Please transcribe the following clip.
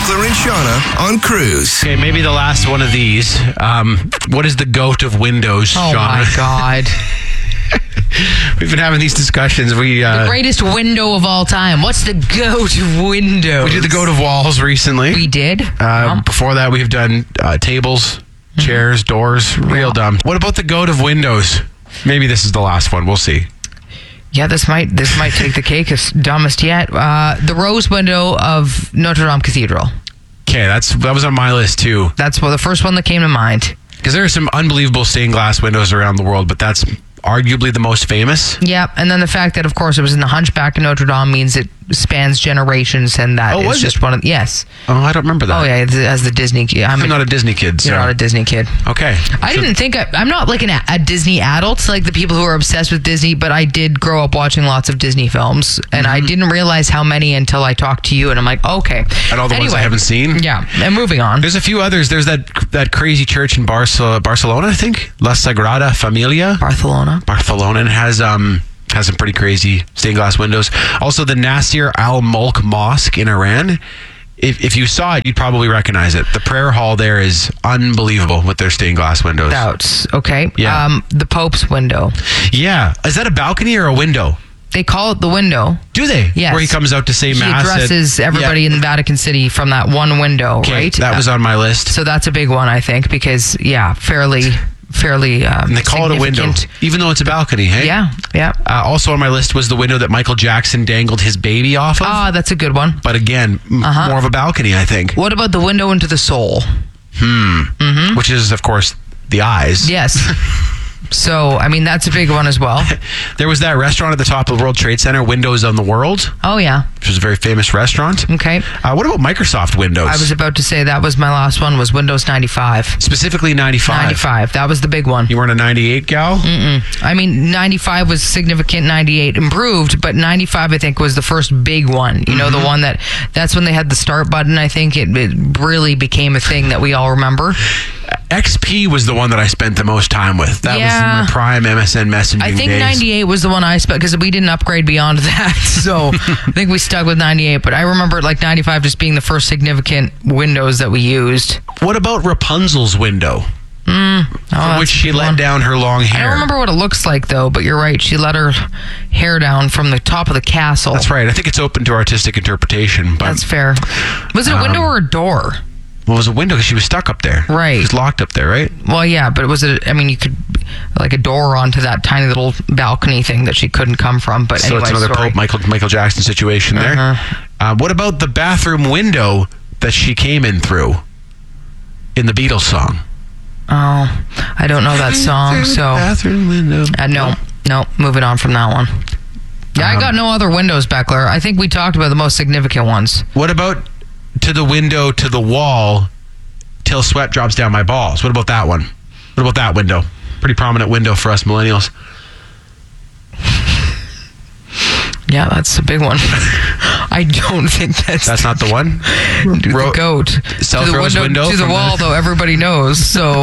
Beckler and Shauna on Cruise. Okay, maybe the last one of these. What is the GOAT of windows, Oh, Shauna? my God. We've been having these discussions. The greatest window of all time. What's the GOAT of windows? We did the GOAT of walls recently. We did? Before that, we've done tables, chairs, doors. Real dumb. What about the GOAT of windows? Maybe this is the last one. We'll see. Yeah, this might take the cake as dumbest yet. The rose window of Notre Dame Cathedral. Okay, that was on my list too. That's the first one that came to mind. Because there are some unbelievable stained glass windows around the world, but that's arguably the most famous. Yeah, and then the fact that, of course, it was in the Hunchback of Notre Dame means it spans generations, and that is just one of... Yes. Oh, I don't remember that. Oh, yeah, as the Disney kid. I'm not a Disney kid, so... You're not a Disney kid. Okay. I didn't think... I'm not like a Disney adult, like the people who are obsessed with Disney, but I did grow up watching lots of Disney films, and I didn't realize how many until I talked to you, and I'm like, okay. And all the ones I haven't seen? Yeah, and moving on. There's a few others. There's that crazy church in Barcelona, I think. La Sagrada Familia. Barcelona, and has some pretty crazy stained glass windows. Also, the Nasir Al Mulk Mosque in Iran. If you saw it, you'd probably recognize it. The prayer hall there is unbelievable with their stained glass windows. That's okay. Yeah. The Pope's window. Yeah. Is that a balcony or a window? They call it the window. Do they? Yes. Where he comes out to say mass. He addresses everybody in Vatican City from that one window, right? That was on my list. So that's a big one, I think, because, yeah, fairly and they call it a window, even though it's a balcony, hey? Yeah. Also on my list was the window that Michael Jackson dangled his baby off of. Ah, that's a good one. But again, more of a balcony, I think. What about the window into the soul? Which is, of course, the eyes. Yes. So, I mean, that's a big one as well. There was that restaurant at the top of the World Trade Center, Windows on the World. Oh, yeah. Which was a very famous restaurant. Okay. What about Microsoft Windows? I was about to say that was my last one, was Windows 95. Specifically 95. 95. That was the big one. You weren't a 98 gal? I mean, 95 was significant, 98 improved, but 95, I think, was the first big one. You know, the one that's when they had the start button. I think it really became a thing that we all remember. XP was the one that I spent the most time with. That was my prime MSN messaging I think days. 98 was the one I spent, because we didn't upgrade beyond that. So I think we stuck with 98. But I remember 95 just being the first significant Windows that we used. What about Rapunzel's window? For which she let down her long hair. I don't remember what it looks like, though, but you're right. She let her hair down from the top of the castle. That's right. I think it's open to artistic interpretation. But, that's fair. Was it a window or a door? Well, it was a window because she was stuck up there. Right. She was locked up there, right? Well, yeah, but you could, like a door onto that tiny little balcony thing that she couldn't come from. But so anyway, it's another Pope Michael Jackson situation there. What about the bathroom window that she came in through in the Beatles song? Oh, I don't know that song, so... Bathroom window. No, moving on from that one. Yeah, I got no other windows, Beckler. I think we talked about the most significant ones. What about to the window, to the wall, till sweat drops down my balls? What about that one? What about that window? Pretty prominent window for us millennials. Yeah, that's a big one. I don't think that's not the one? The GOAT. South to the Rose window to the wall, though, everybody knows, so...